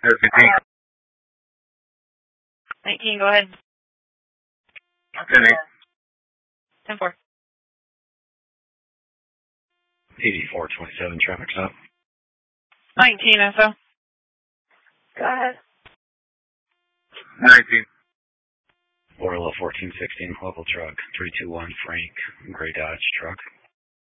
15. 19, go ahead. 10-8. 10-4. 8427, traffic stop. 19, SO. Go ahead. 19. Orla 1416, local truck, 321, Frank, gray Dodge truck.